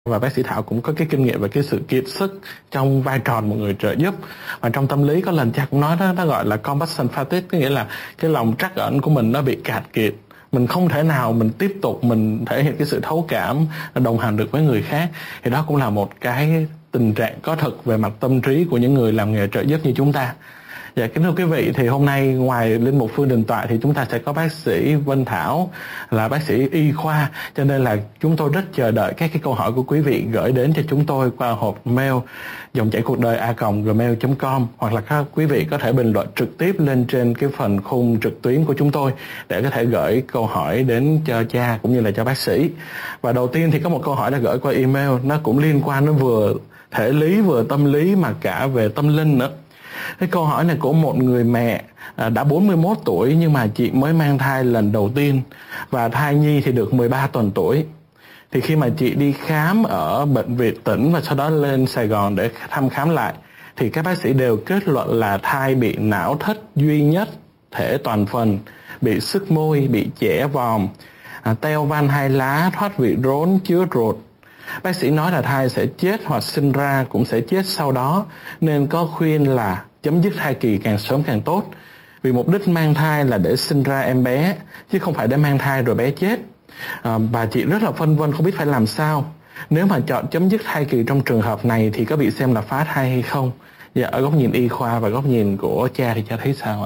và bác sĩ Thảo cũng có cái kinh nghiệm và cái sự kiệt sức trong vai trò một người trợ giúp. Và trong tâm lý có lần cha cũng nói đó, nó gọi là combustion fatigue, có nghĩa là cái lòng trắc ẩn của mình nó bị cạn kiệt, mình không thể nào mình tiếp tục mình thể hiện cái sự thấu cảm, đồng hành được với người khác. Thì đó cũng là một cái tình trạng có thực về mặt tâm trí của những người làm nghề trợ giúp như chúng ta. Dạ, kính thưa quý vị, thì hôm nay ngoài Linh Mục Phương Đình Toại thì chúng ta sẽ có bác sĩ Vân Thảo là bác sĩ y khoa, cho nên là chúng tôi rất chờ đợi các cái câu hỏi của quý vị gửi đến cho chúng tôi qua hộp mail dòng chảy cuộc đời @gmail.com, hoặc là các quý vị có thể bình luận trực tiếp lên trên cái phần khung trực tuyến của chúng tôi để có thể gửi câu hỏi đến cho cha cũng như là cho bác sĩ. Và đầu tiên thì có một câu hỏi đã gửi qua email, nó cũng liên quan đến vừa thể lý vừa tâm lý mà cả về tâm linh nữa. Cái câu hỏi này của một người mẹ đã 41 tuổi nhưng mà chị mới mang thai lần đầu tiên và thai nhi thì được 13 tuần tuổi. Thì khi mà chị đi khám ở bệnh viện tỉnh và sau đó lên Sài Gòn để thăm khám lại thì các bác sĩ đều kết luận là thai bị não thất duy nhất thể toàn phần, bị sức môi, bị chẻ vòm, teo van hai lá, thoát vị rốn, chứa ruột. Bác sĩ nói là thai sẽ chết hoặc sinh ra cũng sẽ chết sau đó, nên có khuyên là chấm dứt thai kỳ càng sớm càng tốt. Vì mục đích mang thai là để sinh ra em bé, chứ không phải để mang thai rồi bé chết. Và chị rất là phân vân không biết phải làm sao. Nếu mà chọn chấm dứt thai kỳ trong trường hợp này thì có bị xem là phá thai hay không? Dạ, ở góc nhìn y khoa và góc nhìn của cha thì cha thấy sao ạ?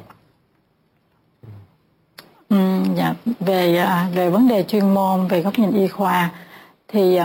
Dạ, về vấn đề chuyên môn, về góc nhìn y khoa thì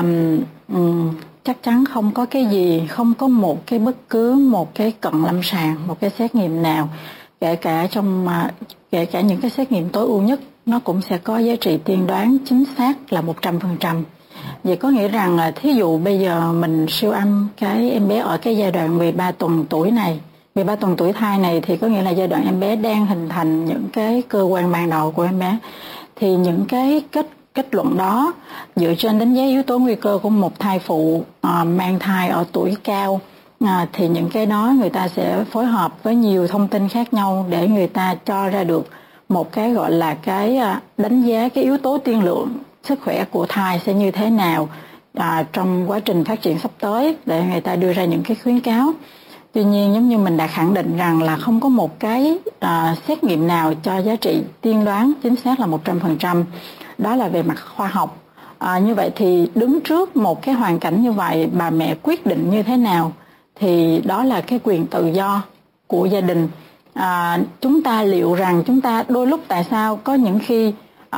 chắc chắn không có cái gì, không có một cái bất cứ một cái cận lâm sàng, một cái xét nghiệm nào, kể cả những cái xét nghiệm tối ưu nhất, nó cũng sẽ có giá trị tiên đoán chính xác là 100%. Vậy có nghĩa rằng là thí dụ bây giờ mình siêu âm cái em bé ở cái giai đoạn 13 tuần tuổi này, 13 tuần tuổi thai này, thì có nghĩa là giai đoạn em bé đang hình thành những cái cơ quan ban đầu của em bé. Thì những cái kết luận đó dựa trên đánh giá yếu tố nguy cơ của một thai phụ mang thai ở tuổi cao, thì những cái đó người ta sẽ phối hợp với nhiều thông tin khác nhau để người ta cho ra được một cái gọi là cái đánh giá cái yếu tố tiên lượng sức khỏe của thai sẽ như thế nào trong quá trình phát triển sắp tới, để người ta đưa ra những cái khuyến cáo. Tuy nhiên, giống như mình đã khẳng định rằng là không có một cái xét nghiệm nào cho giá trị tiên đoán chính xác là 100%. Đó là về mặt khoa học. Như vậy thì đứng trước một cái hoàn cảnh như vậy, bà mẹ quyết định như thế nào thì đó là cái quyền tự do của gia đình. Chúng ta liệu rằng chúng ta đôi lúc tại sao có những khi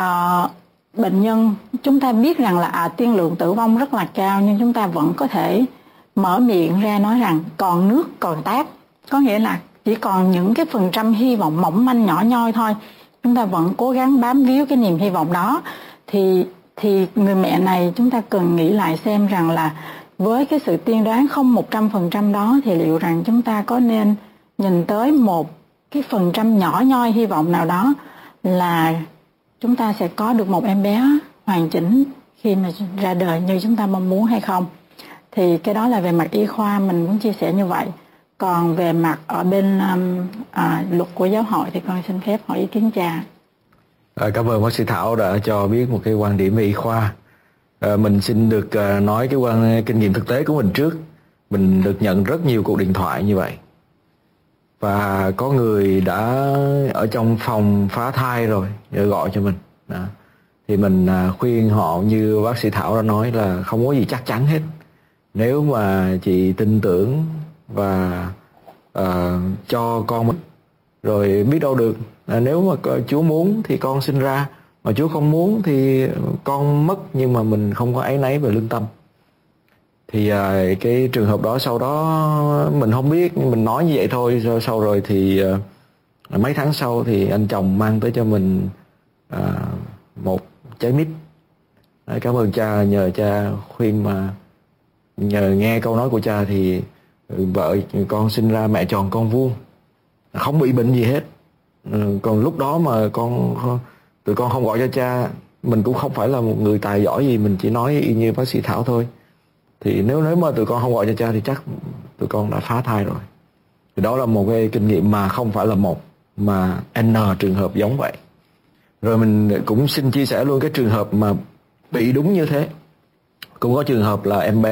bệnh nhân chúng ta biết rằng là tiên lượng tử vong rất là cao, nhưng chúng ta vẫn có thể mở miệng ra nói rằng còn nước còn tát, có nghĩa là chỉ còn những cái phần trăm hy vọng mỏng manh nhỏ nhoi thôi, chúng ta vẫn cố gắng bám víu cái niềm hy vọng đó. Thì người mẹ này chúng ta cần nghĩ lại xem rằng là với cái sự tiên đoán không 100% đó thì liệu rằng chúng ta có nên nhìn tới một cái phần trăm nhỏ nhoi hy vọng nào đó là chúng ta sẽ có được một em bé hoàn chỉnh khi mà ra đời như chúng ta mong muốn hay không. Thì cái đó là về mặt y khoa mình muốn chia sẻ như vậy. Còn về mặt ở bên luật của giáo hội thì con xin phép hỏi ý kiến cha. Cảm ơn bác sĩ Thảo đã cho biết một cái quan điểm về y khoa. Mình xin được nói cái kinh nghiệm thực tế của mình trước. Mình được nhận rất nhiều cuộc điện thoại như vậy. Và có người đã ở trong phòng phá thai rồi gọi cho mình. Đó. Thì mình khuyên họ như bác sĩ Thảo đã nói là không có gì chắc chắn hết. Nếu mà chị tin tưởng và cho con mình, rồi biết đâu được, nếu mà Chúa muốn thì con sinh ra, mà Chúa không muốn thì con mất, nhưng mà mình không có áy náy về lương tâm. Thì cái trường hợp đó sau đó mình không biết, mình nói như vậy thôi. Sau rồi thì mấy tháng sau thì anh chồng mang tới cho mình một trái mít. Cảm ơn cha, nhờ cha khuyên mà nhờ nghe câu nói của cha thì vợ con sinh ra mẹ tròn con vuông, không bị bệnh gì hết. Còn lúc đó mà tụi con không gọi cho cha, mình cũng không phải là một người tài giỏi gì, mình chỉ nói y như bác sĩ Thảo thôi. Thì nếu mà tụi con không gọi cho cha thì chắc tụi con đã phá thai rồi. Thì đó là một cái kinh nghiệm mà không phải là một, mà N trường hợp giống vậy. Rồi mình cũng xin chia sẻ luôn cái trường hợp mà bị đúng như thế. Cũng có trường hợp là em bé